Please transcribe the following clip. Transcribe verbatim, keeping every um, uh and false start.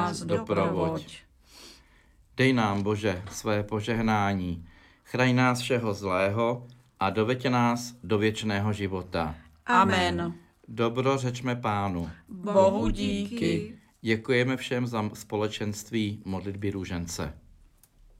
nás doprovoď. Dej nám, Bože, své požehnání, chraň nás všeho zlého a doveď nás do věčného života. Amen. Dobro řečme Pánu. Bohu díky. Děkujeme všem za společenství modlitby růžence.